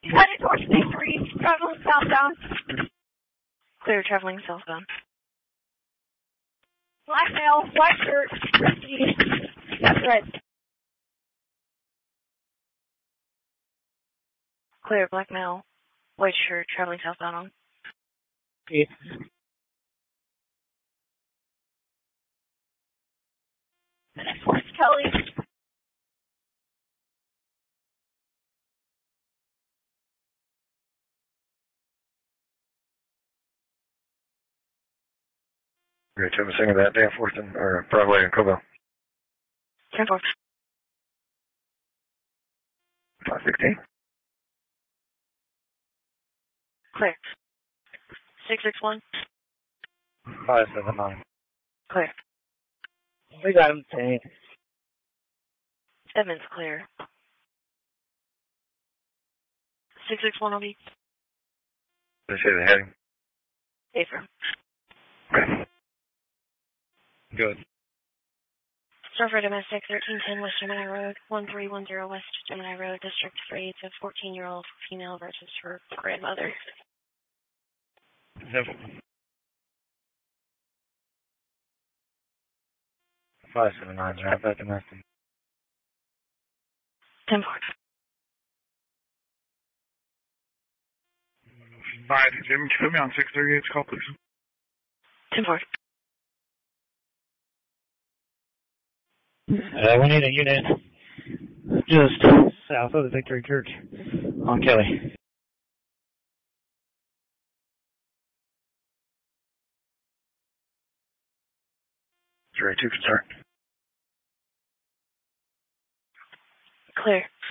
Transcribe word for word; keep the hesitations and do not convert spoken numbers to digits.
Headed towards Victory, traveling southbound. Clear, traveling southbound. Black male, white shirt, red jeans. That's red. Clear, black male, white shirt, traveling southbound on. Yeah. Headed towards Kelly. Great, have a single that day, fourth and, or Broadway and Cobell. ten four. five sixteen. Clear. six six one. five seven nine. Clear. We got him saying. Evans, clear. six six one O B. They say the heading. Affirm. Okay. Good. Surfer domestic, thirteen ten West Gemini Road, one three one zero West Gemini Road, district for AIDS of fourteen-year-old female versus her grandmother. Simple. five seven nine, right? That domestic. ten four. Five, Jim, can you put me on six thirty-eight call, please? ten four. Uh, we need a unit just south of the Victory Church on Kelly. Three two concern. Clear.